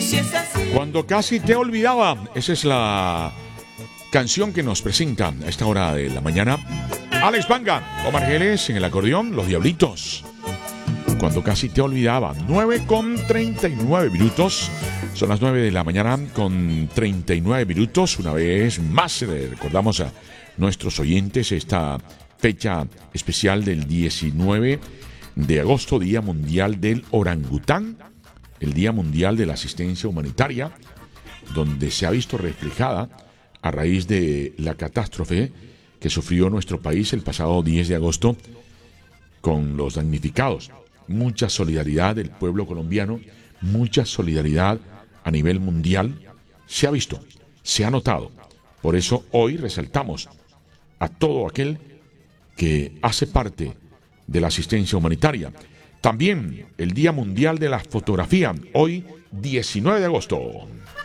Cuando casi te olvidaba, esa es la canción que nos presenta a esta hora de la mañana Alex Banga, Omar Geles en el acordeón, Los Diablitos. Cuando casi te olvidaba, 9:39. Son las 9 de la mañana con 39 minutos. Una vez más recordamos a nuestros oyentes esta fecha especial del 19 de agosto, Día Mundial del Orangután, el Día Mundial de la Asistencia Humanitaria, donde se ha visto reflejada a raíz de la catástrofe que sufrió nuestro país el pasado 10 de agosto con los damnificados. Mucha solidaridad del pueblo colombiano, mucha solidaridad a nivel mundial, se ha visto, se ha notado. Por eso hoy resaltamos a todo aquel que hace parte de la asistencia humanitaria. También el Día Mundial de la Fotografía, hoy 19 de agosto.